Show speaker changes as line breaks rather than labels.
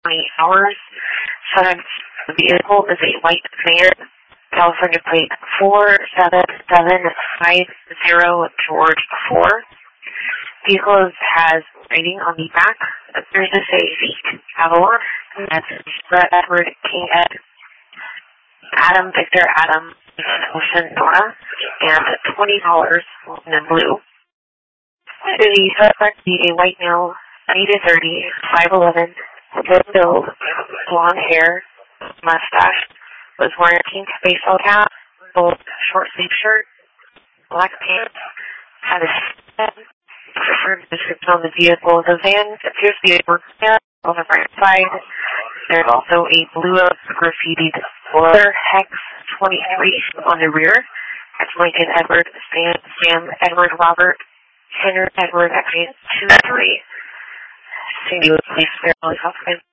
20 hours. Subject the vehicle is a white van, California plate 47750 George 4. Vehicle has writing on the back. There's a Zeke Avalon. That's Brett Edward King Ed Adam Victor Adam Ocean Nora, and $20 in blue. The suspect be a white male, 20 to 30, 5'11", good build, blonde hair, mustache, was wearing a pink baseball cap, gold short sleeve shirt, black pants, had a description on the vehicle. The van appears to be a work van on the right side. There's also a blue graffitied letter Hex 23 on the rear. That's Lincoln Edward, Sam Edward Robert, Henry Edward, 23. St. Louis Police Fairly Hoffman.